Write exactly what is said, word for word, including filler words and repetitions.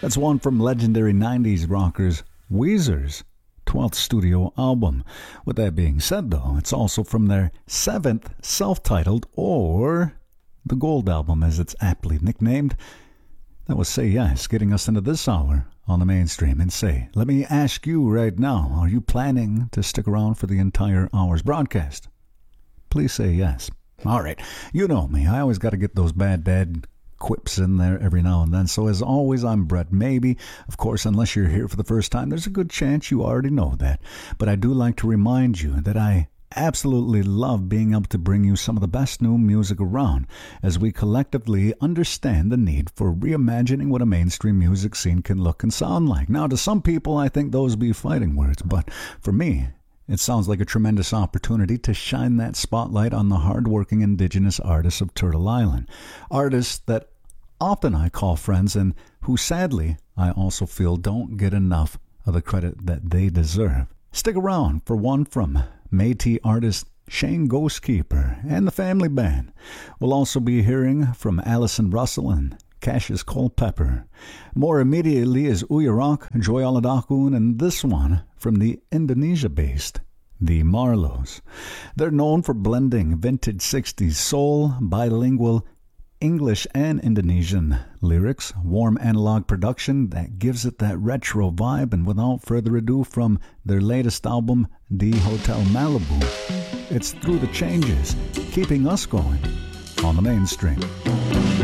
That's one from legendary nineties rockers Weezer's twelfth studio album. With that being said, though, it's also from their seventh self-titled, or the Gold album as it's aptly nicknamed. That was Say Yes, getting us into this hour on the mainstream. And say, let me ask you right now, are you planning to stick around for the entire hour's broadcast? Please say yes. All right, you know me, I always got to get those bad dad quips in there every now and then. So as always, I'm Brett Maybe. Of course, unless you're here for the first time, there's a good chance you already know that. But I do like to remind you that I absolutely love being able to bring you some of the best new music around as we collectively understand the need for reimagining what a mainstream music scene can look and sound like. Now, to some people, I think those be fighting words, but for me, it sounds like a tremendous opportunity to shine that spotlight on the hardworking indigenous artists of Turtle Island. Artists that often I call friends and who sadly I also feel don't get enough of the credit that they deserve. Stick around for one from Métis artist Shane Ghostkeeper and the Family Band. We'll also be hearing from Allison Russell and Cassius Culpepper. More immediately is Uyarok, Joy Aladakun, and this one from the Indonesia-based The Marlows. They're known for blending vintage sixties soul, bilingual English and Indonesian lyrics, warm analog production that gives it that retro vibe, and without further ado, from their latest album, D Hotel Malibu, it's Through the Changes, keeping us going on the mainstream.